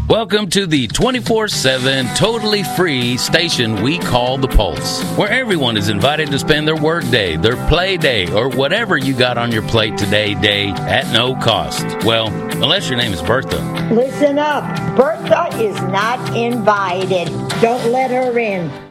Welcome to the 24/7, totally free station we call The Pulse, where everyone is invited to spend their work day, their play day, or whatever you got on your plate today day at no cost. Well, unless your name is Bertha. Listen up. Bertha is not invited. Don't let her in.